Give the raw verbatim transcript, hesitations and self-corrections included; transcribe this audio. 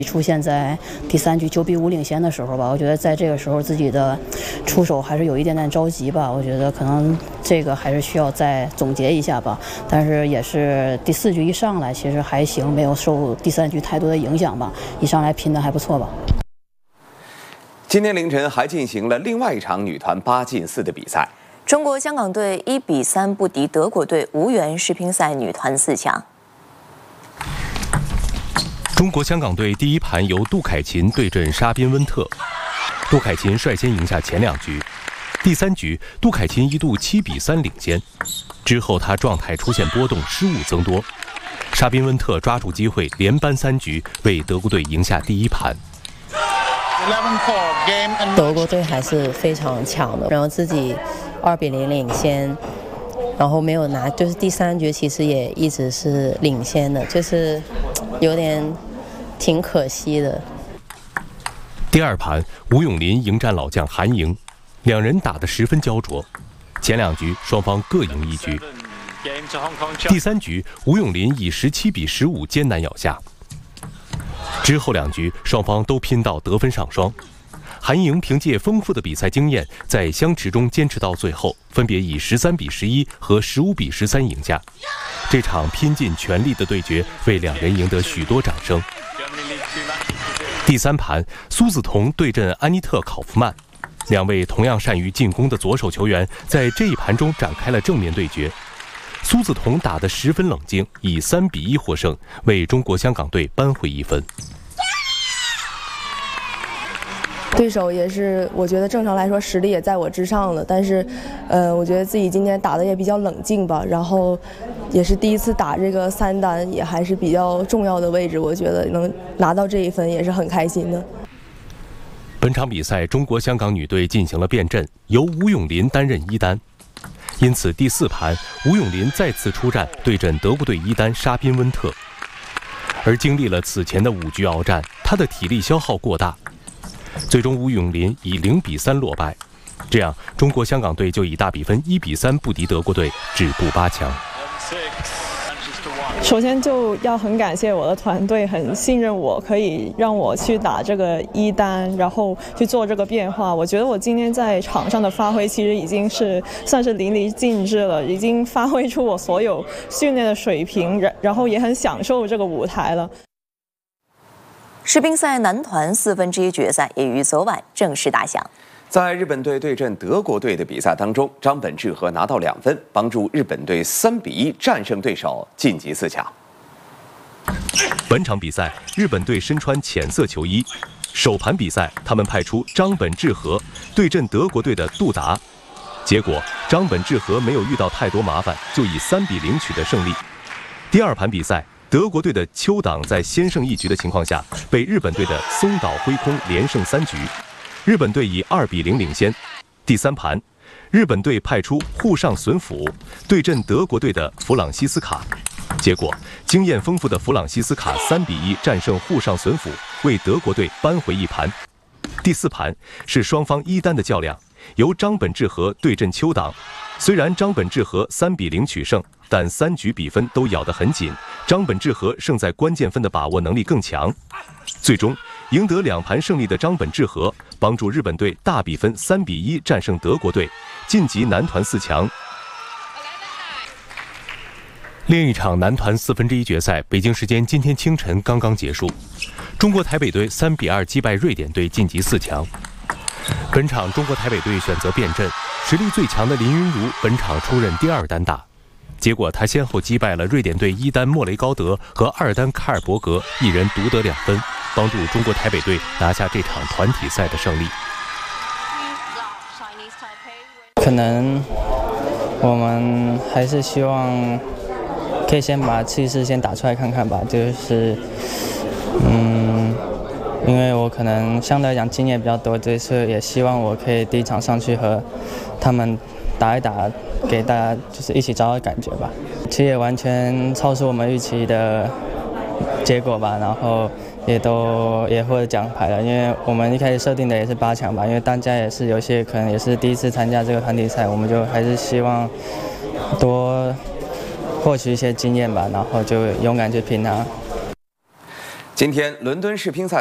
出现在第三局九比五领先的时候吧，我觉得在这个时候自己的出手还是有一点点着急吧。我觉得可能这个还是需要再总结一下吧。但是也是第四局一上来其实还行，没有受第三局太多的影响吧，一上来拼的还不错吧。 今天凌晨还进行了另外一场女团八进四的比赛， 中国香港队一比三不敌德国队，无缘世乒赛女团四强。 中国香港队第一盘由杜凯琴对阵沙宾温特，杜凯琴率先赢下前两局。第三局，杜凯琴一度七比三领先，之后她状态出现波动，失误增多。沙宾温特抓住机会，连扳三局，为德国队赢下第一盘。 德国队还是非常强的，然后自己二比零领先，然后没有拿，就是第三局其实也一直是领先的，就是有点挺可惜的。 第二盘，吴永林迎战老将韩莹，两人打得十分焦灼。前两局双方各赢一局。第三局，吴永林以十七比十五艰难咬下。之后两局双方都拼到得分上双，韩莹凭借丰富的比赛经验，在相持中坚持到最后，分别以十三比十一和十五比十三赢下。这场拼尽全力的对决为两人赢得许多掌声。第三盘，苏梓彤对阵安妮特·考夫曼，两位同样善于进攻的左手球员在这一盘中展开了正面对决。苏梓彤打得十分冷静，以三比一获胜，为中国香港队扳回一分。 对手也是，我觉得正常来说实力也在我之上了，但是，呃，我觉得自己今天打的也比较冷静吧，然后也是第一次打这个三单，也还是比较重要的位置，我觉得能拿到这一分也是很开心的。 本场比赛，中国香港女队进行了变阵，由吴永林担任一单。因此，第四盘，吴永林再次出战，对阵德国队一单沙宾温特。而经历了此前的五局鏖战，他的体力消耗过大，最终吴永林以零比三落败。这样，中国香港队就以大比分一比三不敌德国队，止步八强。 首先就要很感谢我的团队，很信任我，可以让我去打这个一单，然后去做这个变化。我觉得我今天在场上的发挥其实已经是算是淋漓尽致了，已经发挥出我所有训练的水平，然然后也很享受这个舞台了。 世乒赛男团四分之一决赛也于昨晚正式打响。 在日本队对阵德国队的比赛当中，张本智和拿到两分，帮助日本队三比一战胜对手，晋级四强。 本场比赛，日本队身穿浅色球衣，首盘比赛他们派出张本智和对阵德国队的杜达，结果张本智和没有遇到太多麻烦，就以三比零取得胜利。第二盘比赛，德国队的邱党在先胜一局的情况下，被日本队的松岛辉空连胜三局。日本队以二比零领先。第三盘，日本队派出户上隼辅对阵德国队的弗朗西斯卡，结果经验丰富的弗朗西斯卡三比一战胜户上隼辅，为德国队扳回一盘。第四盘是双方一单的较量，由张本智和对阵邱党。虽然张本智和三比零取胜，但三局比分都咬得很紧，张本智和胜在关键分的把握能力更强。最终赢得两盘胜利的张本智和帮助日本队大比分三比一战胜德国队，晋级男团四强。另一场男团四分之一决赛，北京时间今天清晨刚刚结束，中国台北队三比二击败瑞典队，晋级四强。本场中国台北队选择变阵，实力最强的林昀儒本场出任第二单打，结果他先后击败了瑞典队一单莫雷高德和二单卡尔伯格，一人独得两分，帮助中国台北队拿下这场团体赛的胜利。 可能我们还是希望可以先把气势先打出来看看吧，就是嗯，因为我可能相对来讲经验比较多，这次也希望我可以第一场上去和他们打一打，给大家就是一起找到感觉吧。其实也完全超出我们预期的结果吧，然后也都也获得奖牌了，因为我们一开始设定的也是八强吧，因为大家也是有些可能也是第一次参加这个团体赛，我们就还是希望多获取一些经验吧，然后就勇敢去拼它。 今天伦敦世乒赛